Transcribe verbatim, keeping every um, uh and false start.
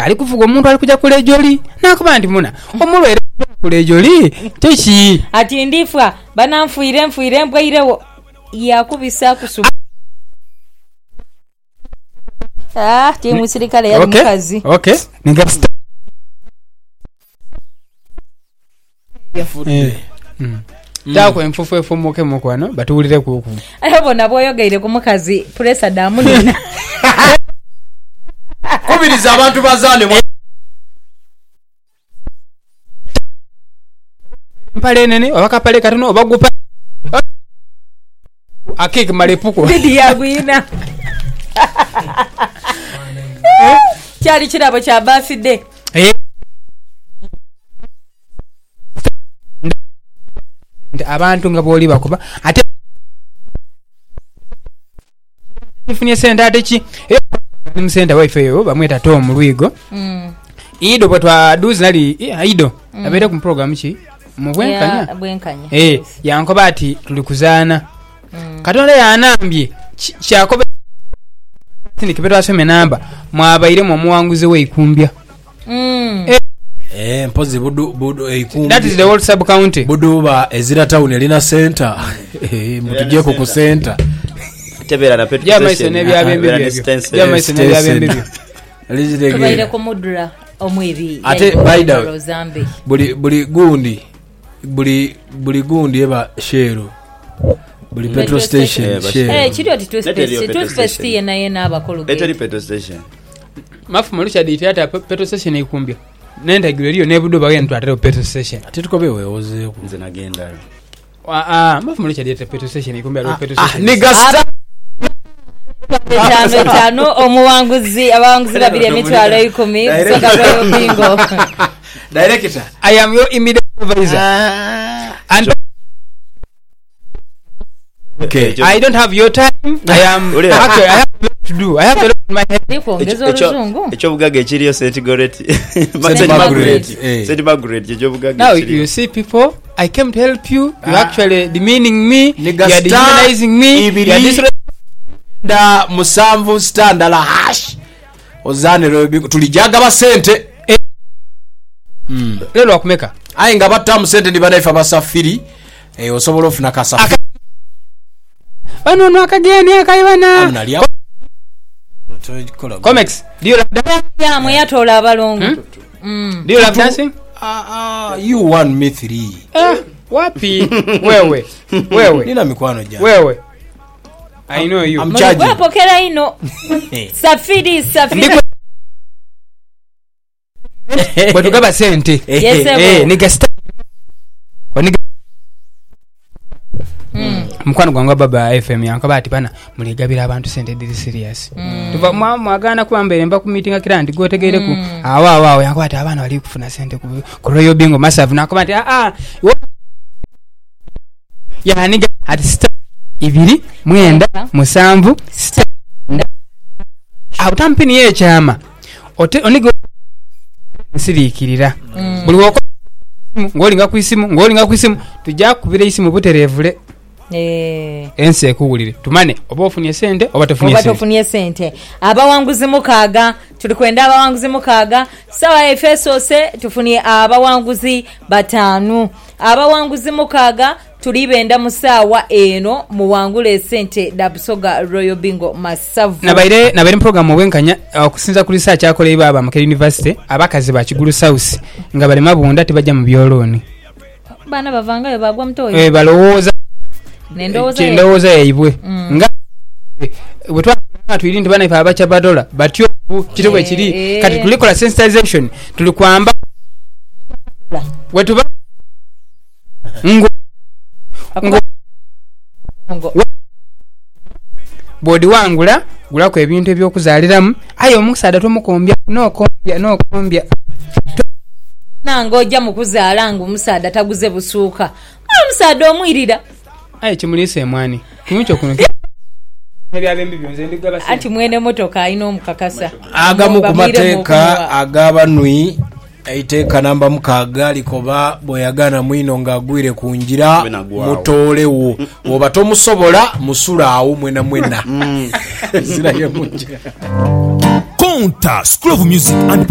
ali kuvuga omuntu ali kuja kule joli nakuba ndi muna omulwere kule joli techi ati ndifwa banamfuire mfuire mbwairewo yakubisa kusuba ah ti musirikale ya okay. mukazi okay ningapsta eh mm. Tako emfufu efomoke mukwano batulire kuku ayabo nabo yogeire ku mukazi pressure damunina kubiriza abantu bazane mpale nene abakapale katono obagupa akeke malepuko bidi yagwina cyari kirabo cya birthday eh abantu nga boli bakuba ate ifunye senda atechi ni msenda wife yo bamweta Tom Lwigo mm ido bwatwa duzi nali ido mm. abere ku program chi mubwenkanya yeah, bwenkanya eh yes. Yankoba ati tulikuzana mm. katonda yanambye kyakobe tini kibero asome namba mwabaire mu muwanguze we ikumbya mm eh Eh mpozi budu budu eikumbi. That is the whole sub county. Budu ba Ezira town elina center. Eh mutuje ku center. Tebera na petrol. Jama isene bya bembe byo. Jama isene bya bembe byo. Alizidege. Tubaire ko mudura omwiri. Ate baida. Buli buli gundi. Buli buli gundi eba shero. Buli petrol station shero. Eh chiri oti twespesi twespesi yena yena abakolo. Petrol petrol station. Mafu malusha diti hata petrol station ikumbya. Nenda gilio nebudo bawe ntwatero petrol station. Ati tukobe weoze ku nze nagenda. Ah ah mafu malusha diti petrol station ikumbya ro petrol station. Ah nigasta. Tano tano omuwanguzi abawanguzi babiri emitwalo ikumi soka Royal Bingo. Director, I am your immediate supervisor. And okay, I don't have your time. I am actually I have a lot to do. I have a lot in my head. Nikuongeza uruzungu. Echo bugaga chiriyo Saint Margaret. Saint Margaret. Saint Margaret echo bugaga. Now you see people, I came to help you. You actually demeaning me. You are dehumanizing me. You are disrespecting da musamvu standala hash. Ozane Royal tulijaga ba sente. Mm. Lelo akumeka. Ayi nga batamu sente ndibana ifa basafiri. Eh osobola ofuna kasafiri. Bano no akagene akayibana. Comics. Do you love dancing? Ya mweyatola abalongo. Mm. Do you love dancing? Ah ah you won me three. Ah wapi? Wewe. Wewe. Nina mikwano jana. Wewe. I know you. I'm charging. Wapo kera ino. Safiri safiri. Bwe tugaba sente. Yes eh niga sta. Oniga Mm. Mkwano gwanga baba F M yanko bati bana muligabira abantu sente diri serious. Mm. Tuva mwa mwagana kuba mbere mba ku meeting akira ndi gotegeere ku mm. awa awa yanko bati abana bali kufuna sente ku ku Royal Bingo massive nako bati ah ah ya niga at sta ibiri mwenda musanvu sta autampini ye chama ote onigo sirikirira mm. buli wako ngolinga kwisimu ngolinga kwisimu tujja kubira isimu buterevule eh ense ekugulire tumane oba ofunye sente oba tofunye sente oba tofunye sente abawanguzi mukaga tuli kwenda abawanguzi mukaga sawa efesose tufunye abawanguzi batanu abawanguzi mukaga tulibenda musawa eno muwangule sente dabusoga Royal Bingo masavu nabaire nabaire program obwenkanya okusinza kuli research akole baba Makere University abakazi ba Kigulu South nga bali mabunda tibajja mu byoloni bana bavanga bagwa mtoyo eh balowooza nendoza nendoza yaibwe nga bwetwa twirinde bana ifa abacha badola batyo kitobwe kiri kati tulikola sensitization tulikwamba wetuba ngo ngo ngo bodi wangula gulako ebintu ebyokuzaliramu ayo omusada tomukombya no kombya no kombya nango ojja mukuzala ngo omusada taguze busuuka omusada omwirira ayi kimulise mwani kimicho kuno ebyabembi byonze ndigaba sente ati mwene motoka ino omukakasa agamu ku mateeka agabanwi aiteeka namba mukaga likoba boyagana mwino ngagwire kunjira mutolewo oba tomusobola musula awo mwena mwena zira ye munjira Konta School of Music and